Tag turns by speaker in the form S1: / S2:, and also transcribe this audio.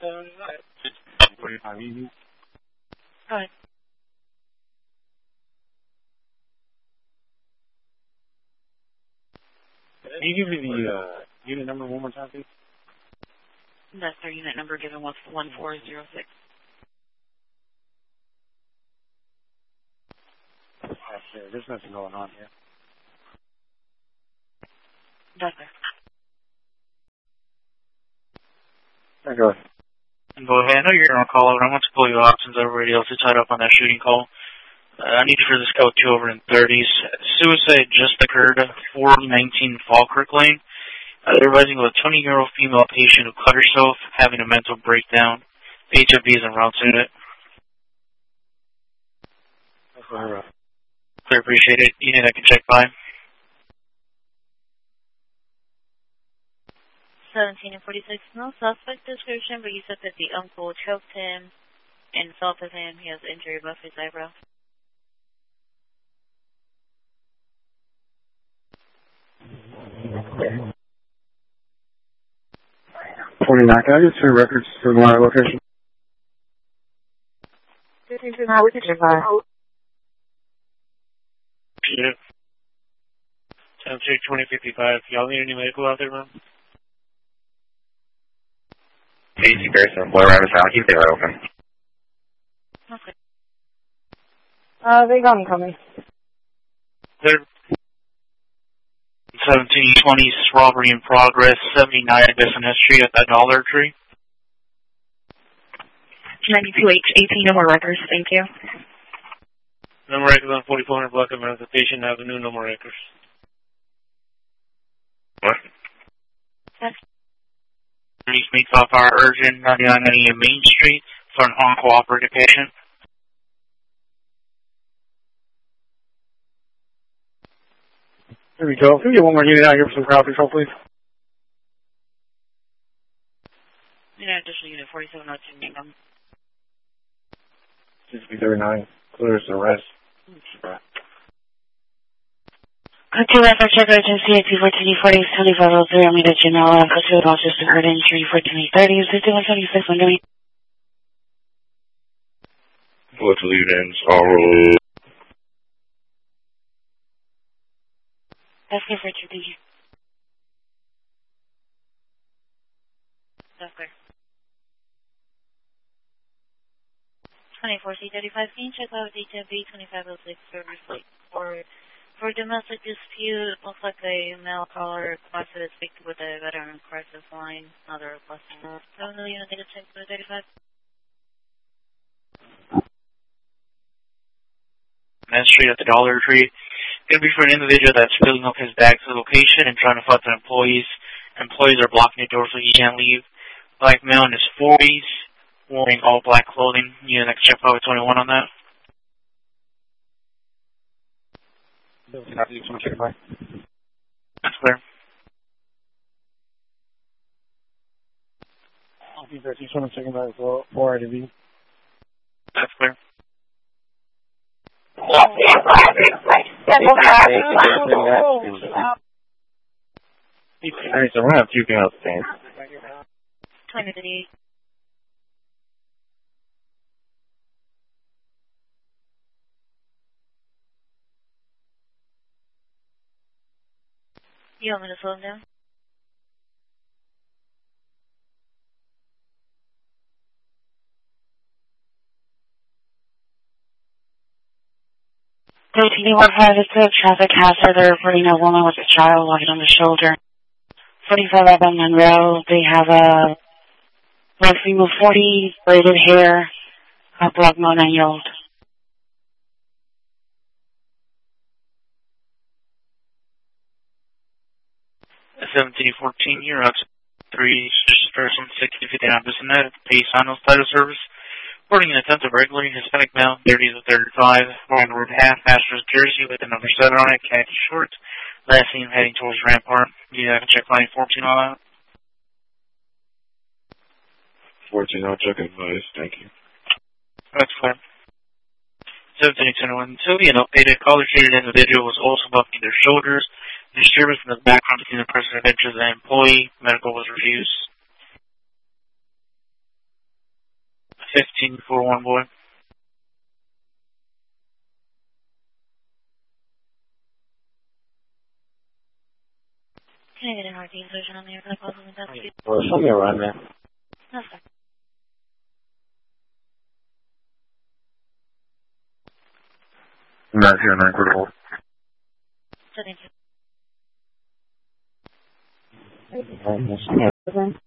S1: 45 easy.
S2: Go ahead.
S1: Can you give me the unit number one more time, please?
S2: That's our unit number given was 1406.
S1: There's nothing going on here.
S2: That's there.
S1: Go ahead.
S3: Go ahead. I know you're on call over. I want to pull your options over radio if you're tied up on that shooting call. I need you for this code 2 over in 30s. Suicide just occurred at 419 Falkirk Lane. They're advising of a 20-year-old female patient who cut herself, having a mental breakdown. HIV is en route to it. Clear, appreciate it. You need I can check by.
S2: 17 and 46, no suspect description, but you said that the uncle choked him and assaulted him. He has injury above his eyebrow.
S1: Okay. 49, can I get 2 records for my location?
S2: 15 to now, we can check by.
S3: Yeah. 10-2055. Y'all need any medical out there, man?
S4: Casey Pearson, Floyd Rabbit Sound, keep the door open.
S2: Okay.
S5: They got me coming.
S3: They're 1720 robbery in progress, 79 Bissonnet Street at that Dollar Tree.
S2: 92H, 18 no more records, thank you.
S3: No more records on 4400 Black Emancipation Avenue, no more records.
S4: What?
S2: That's
S3: Police meets off our urgent 9990 Main Street for an uncooperative patient.
S1: There we go. Can we get one more unit out here for some crowd control, please?
S2: yeah, additional unit 4702 Mangum.
S1: 6039. Clears the rest.
S5: To refer check urgency at 21440 2503. I mean that you know pursuit officer heard injury 1430 5176 Montgomery.
S4: Platoons, all.
S5: That's good for you, thank you.
S2: That's clear. 24C35, can you check out DTB 2506 service late for domestic dispute? It looks like a male caller requested to speak with a veteran crisis line. Another requesting 7 million data check for 35.
S3: Main Street at the Dollar Tree. Going to be for an individual that's filling up his bag to the location and trying to find the employees. Employees are blocking the door so he can't leave. Black male in his 40s, wearing all black clothing. You need to check out 21 on that. That's clear.
S1: I'll be there. You just want to check him out as well. 4IDB.
S3: That's clear.
S4: Alright, so we're going to have 2 females staying.
S2: 20. You want me to slow him down?
S5: Anyone has a traffic hazard. They're reporting a woman with a child walking on the shoulder. 45 up on Monroe. They have a female 40, braided hair, a black 9-year-old.
S3: 1714, you're out to 3, person 6059 Bissonnet, Paysanos Title Service. Reporting an attempt of burglary, Hispanic male, 30 to 35, wearing road half, master's jersey with the number 7 on it, khaki shorts. Last seen heading towards Rampart. You have to check line 14 on that.
S4: 14, I'll check advice, thank you.
S3: That's clear. 1721, until an updated collar-treated individual was also bumping their shoulders. Disturbance in the background between the person of interest and the employee. Medical was refused. 1541 boy.
S2: Can I get an RD version on the airplane possible investigate?
S1: Well, show me around, man.
S2: No, sir.
S4: Not here, 9 quarter hold.
S2: So thank you.
S1: Almost.